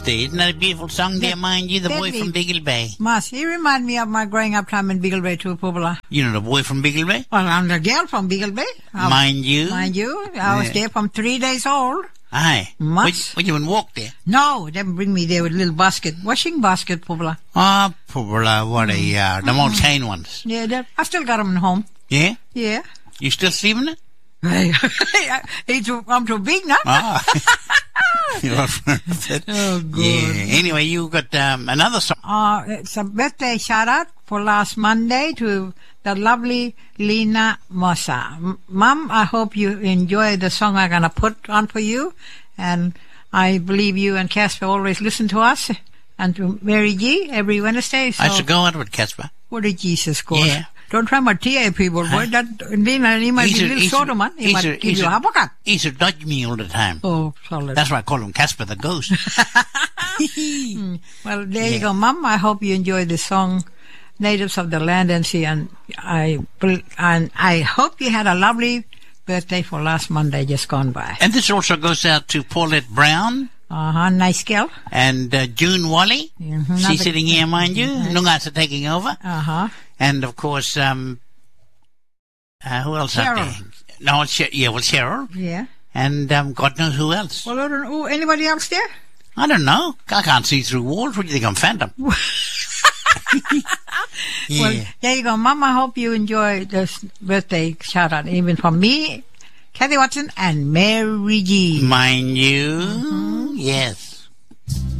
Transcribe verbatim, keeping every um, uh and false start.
Isn't that a beautiful song there, mind you? The boy Deadly. from Beagle Bay. Mas, he remind me of my growing up time in Beagle Bay too, Pubula. You know the boy from Beagle Bay? Well, I'm the girl from Beagle Bay. I, Mind you? Mind you, I was Yeah. there from three days old. Aye. Mas. Would you even walk there? No, they bring me there with a little basket, washing basket, Pubula. Ah, poor what a yard. The old chain ones. Yeah, that, I still got them at home. Yeah? Yeah. You still sleeping it? It's, I'm too big now. Ah. You're Oh, good. Yeah. Anyway, you got um, another song. Uh, it's a birthday shout out for last Monday to the lovely Lena Mossa. M- Mom, I hope you enjoy the song I'm going to put on for you. And I believe you and Casper always listen to us. And to Mary G every Wednesday. So I should go out with Casper. what did Jesus call? Yeah. Don't try my T A people, boy. Huh? That, Lena, he might He's be a- a little he's a- shorter, man. He he's might a- give he's you a- a habakat. He used to dodge me all the time. Oh, solid. That's why I call him Casper the Ghost. Well, there you Yeah. go, Mom. I hope you enjoy the song, "Natives of the Land and Sea," and I bel- and I hope you had a lovely birthday for last Monday just gone by. And this also goes out to Paulette Brown Uh huh. Nice girl. and uh, June Wally. Mhm, She's another- sitting here, mind you. Nungas are taking over. Uh huh. And, of course, um, uh, who else out Cheryl. there? No, it's Che- yeah, well, Cheryl. Yeah. And um, God knows who else. Well, I don't know. Anybody else there? I don't know. I can't see through walls. What do you think I'm phantom? Yeah. Well, there you go, Mom. I hope you enjoy this birthday shout out, even from me, Kathy Watson, and Mary G. Mind you, yes.